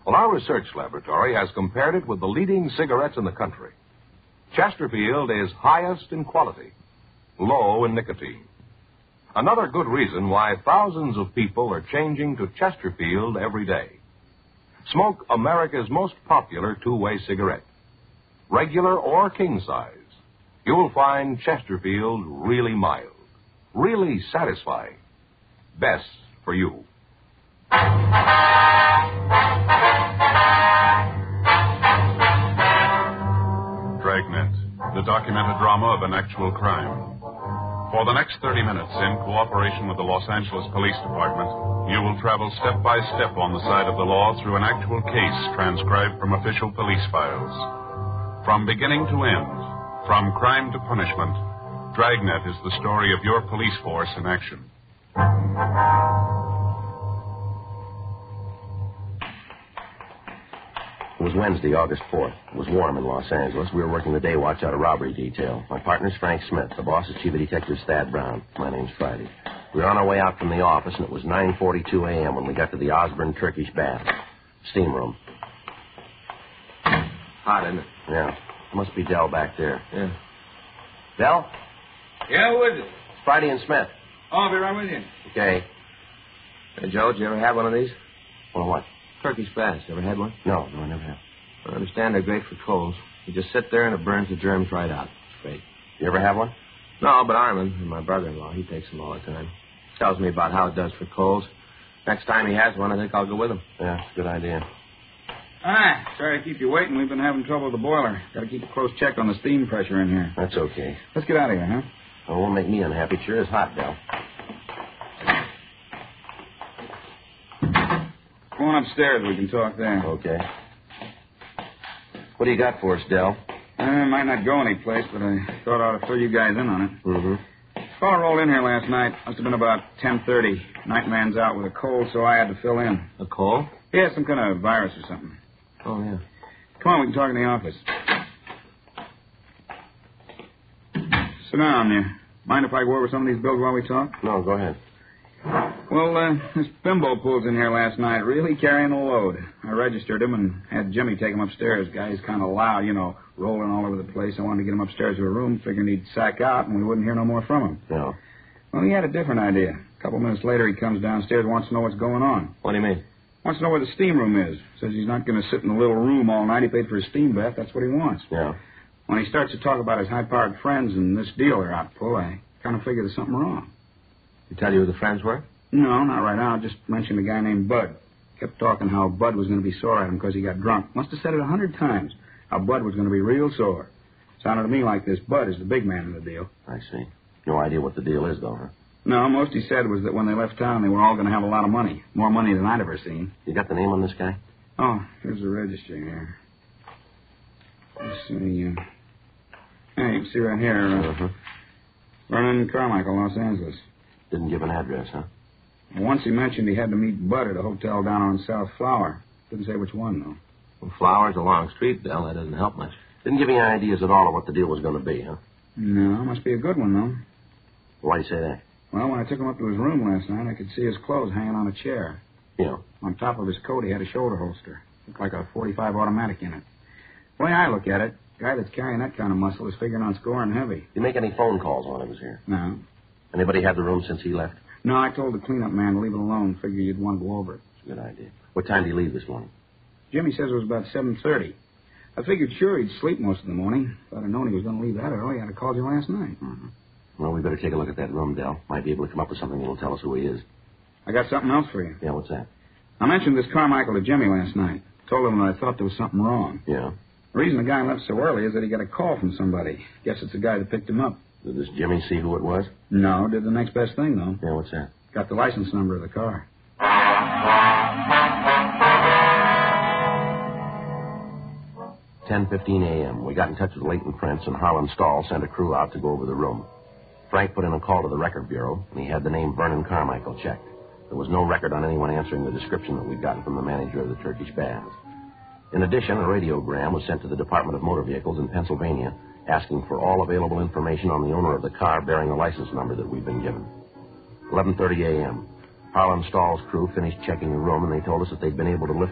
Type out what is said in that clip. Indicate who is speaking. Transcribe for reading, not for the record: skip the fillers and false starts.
Speaker 1: Well, our research laboratory has compared it with the leading cigarettes in the country. Chesterfield is highest in quality, low in nicotine. Another good reason why thousands of people are changing to Chesterfield every day. Smoke America's most popular two-way cigarette. Regular or king size, you'll find Chesterfield really mild, really satisfying. Best for you.
Speaker 2: Dragnet, the documented drama of an actual crime. For the next 30 minutes, in cooperation with the Los Angeles Police Department, you will travel step by step on the side of the law through an actual case transcribed from official police files. From beginning to end, from crime to punishment, Dragnet is the story of your police force in action.
Speaker 3: It was Wednesday, August 4th. It was warm in Los Angeles. We were working the day watch out of robbery detail. My partner's Frank Smith. The boss is Chief of Detectives Thad Brown. My name's Friday. We were on our way out from the office, and it was 9:42 a.m. when we got to the Osborne Turkish Bath. Steam room.
Speaker 4: Hot, isn't it?
Speaker 3: Yeah. Must be Dell back there.
Speaker 4: Yeah.
Speaker 3: Dell?
Speaker 5: Yeah, who is it?
Speaker 3: It's Friday and Smith.
Speaker 5: Oh, I'll be right with you.
Speaker 3: Okay.
Speaker 4: Hey, Joe, did you ever have one of these?
Speaker 3: Well, what?
Speaker 4: Turkish baths. You ever had one?
Speaker 3: No, I never have.
Speaker 4: I understand they're great for colds. You just sit there and it burns the germs right out. It's great.
Speaker 3: You ever have one?
Speaker 4: No, but Armin, my brother-in-law, he takes them all the time. Tells me about how it does for colds. Next time he has one, I think I'll go with him.
Speaker 3: Yeah, it's a good idea.
Speaker 5: Ah, sorry to keep you waiting. We've been having trouble with the boiler. Got to keep a close check on the steam pressure in here.
Speaker 3: That's okay.
Speaker 5: Let's get out of here, huh?
Speaker 3: Oh, it won't make me unhappy. It sure is hot, Dell.
Speaker 5: Go on upstairs. We can talk there.
Speaker 3: Okay. What do you got for us, Dell?
Speaker 5: Might not go anyplace, but I thought I ought to fill you guys in on it.
Speaker 3: Mm-hmm.
Speaker 5: Fellow rolled in here last night. Must have been about 10:30. Nightman's out with a cold, so I had to fill in.
Speaker 4: A cold?
Speaker 5: Yeah, some kind of virus or something.
Speaker 4: Oh, yeah.
Speaker 5: Come on, we can talk in the office. Sit down there. Mind if I go over some of these bills while we talk?
Speaker 3: No, go ahead.
Speaker 5: Well, this bimbo pulls in here last night, really carrying a load. I registered him and had Jimmy take him upstairs. Guy's kind of loud, rolling all over the place. I wanted to get him upstairs to a room, figuring he'd sack out and we wouldn't hear no more from him.
Speaker 3: No.
Speaker 5: Well, he had a different idea. A couple minutes later, he comes downstairs and wants to know what's going on.
Speaker 4: What do you mean?
Speaker 5: Wants to know where the steam room is. Says he's not going to sit in the little room all night. He paid for his steam bath. That's what he wants.
Speaker 3: Yeah.
Speaker 5: When he starts to talk about his high-powered friends and this deal they're out to pull, I kind of figure there's something wrong.
Speaker 4: He tell you who the friends were?
Speaker 5: No, not right now. Just mentioned a guy named Bud. Kept talking how Bud was going to be sore at him because he got drunk. Must have said it 100 times. How Bud was going to be real sore. Sounded to me like this Bud is the big man in the deal.
Speaker 3: I see. No idea what the deal is, though, huh?
Speaker 5: No, most he said was that when they left town, they were all going to have a lot of money. More money than I'd ever seen.
Speaker 3: You got the name on this guy?
Speaker 5: Oh, here's the register here. Let's see. Yeah, you can see right here. Vernon Carmichael, Los Angeles.
Speaker 3: Didn't give an address, huh?
Speaker 5: Once he mentioned he had to meet Bud at a hotel down on South Flower. Didn't say which one, though.
Speaker 4: Well, Flower's a long street, Bill. That doesn't help much.
Speaker 3: Didn't give you any ideas at all of what the deal was going to be, huh?
Speaker 5: No, must be a good one, though.
Speaker 3: Why do you say that?
Speaker 5: Well, when I took him up to his room last night, I could see his clothes hanging on a chair.
Speaker 3: Yeah.
Speaker 5: On top of his coat, he had a shoulder holster. Looked like a .45 automatic in it. The way I look at it, a guy that's carrying that kind of muscle is figuring on scoring heavy.
Speaker 3: Did you make any phone calls while he was here?
Speaker 5: No.
Speaker 3: Anybody had the room since he left?
Speaker 5: No, I told the cleanup man to leave it alone. Figure you'd want to go over it.
Speaker 3: It's a good idea. What time did he leave this morning?
Speaker 5: Jimmy says it was about 7:30. I figured sure he'd sleep most of the morning. If I'd have known he was going to leave that early, I'd have called you last night.
Speaker 3: Mm-hmm. Well, we better take a look at that room, Dell. Might be able to come up with something that'll tell us who he is.
Speaker 5: I got something else for you.
Speaker 3: Yeah, what's that?
Speaker 5: I mentioned this Carmichael to Jimmy last night. Told him that I thought there was something wrong.
Speaker 3: Yeah.
Speaker 5: The reason the guy left so early is that he got a call from somebody. Guess it's the guy that picked him up.
Speaker 3: Did this Jimmy see who it was?
Speaker 5: No, did the next best thing, though.
Speaker 3: Yeah, what's that?
Speaker 5: Got the license number of the car.
Speaker 3: 10:15 a.m. We got in touch with Leighton Prince, and Harlan Stahl sent a crew out to go over the room. Frank put in a call to the record bureau, and he had the name Vernon Carmichael checked. There was no record on anyone answering the description that we'd gotten from the manager of the Turkish Baths. In addition, a radiogram was sent to the Department of Motor Vehicles in Pennsylvania, asking for all available information on the owner of the car bearing the license number that we'd been given. 11:30 a.m. Harlan Stahl's crew finished checking the room, and they told us that they'd been able to lift